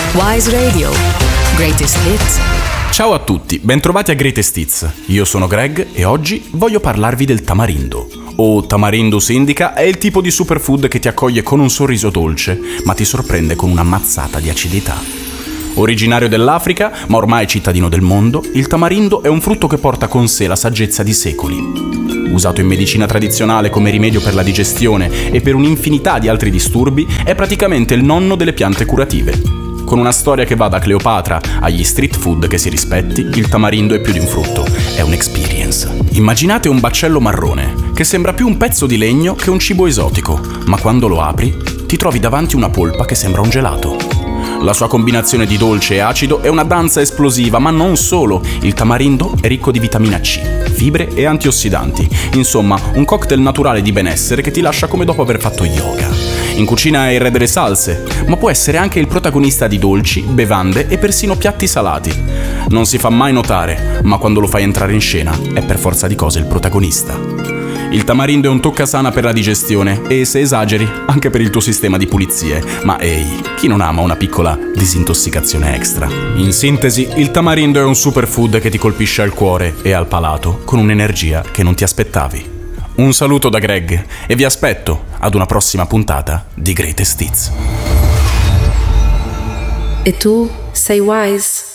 Wise Radio. Greatest Hits. Ciao a tutti, bentrovati a Greatest Hits. Io sono Greg e oggi voglio parlarvi del tamarindo. O Tamarindus indica è il tipo di superfood che ti accoglie con un sorriso dolce, ma ti sorprende con una mazzata di acidità. Originario dell'Africa, ma ormai cittadino del mondo, il tamarindo è un frutto che porta con sé la saggezza di secoli. Usato in medicina tradizionale come rimedio per la digestione e per un'infinità di altri disturbi, è praticamente il nonno delle piante curative. Con una storia che va da Cleopatra agli street food che si rispetti, il tamarindo è più di un frutto, è un'experience. Immaginate un baccello marrone, che sembra più un pezzo di legno che un cibo esotico, ma quando lo apri, ti trovi davanti una polpa che sembra un gelato. La sua combinazione di dolce e acido è una danza esplosiva, ma non solo. Il tamarindo è ricco di vitamina C, fibre e antiossidanti. Insomma, un cocktail naturale di benessere che ti lascia come dopo aver fatto yoga. In cucina è il re delle salse, ma può essere anche il protagonista di dolci, bevande e persino piatti salati. Non si fa mai notare, ma quando lo fai entrare in scena è per forza di cose il protagonista. Il tamarindo è un toccasana per la digestione e, se esageri, anche per il tuo sistema di pulizie. Ma ehi, chi non ama una piccola disintossicazione extra? In sintesi, il tamarindo è un superfood che ti colpisce al cuore e al palato con un'energia che non ti aspettavi. Un saluto da Greg e vi aspetto ad una prossima puntata di Greatest Hits. E tu sei wise?